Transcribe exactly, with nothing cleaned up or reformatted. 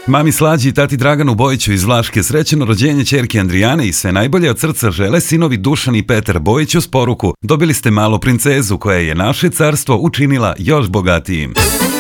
Mami Slađi i tati Draganu Bojiću iz Vlaške srećeno rođenje ćerke Andrijane i sve najbolje od srca žele sinovi Dušan i Petar Bojić uz poruku: dobili ste malu princezu koja je naše carstvo učinila još bogatijim.